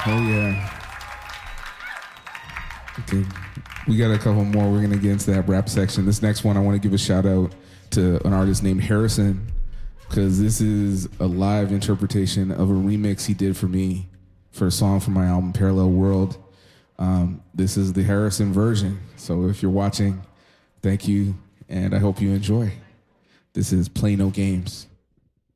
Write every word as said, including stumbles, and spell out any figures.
Oh, yeah. Okay. We got a couple more. We're going to get into that rap section. This next one, I want to give a shout out to an artist named Harrison, because this is a live interpretation of a remix he did for me for a song from my album, Parallel World. Um, this is the Harrison version. So if you're watching, thank you, and I hope you enjoy. This is Play No Games.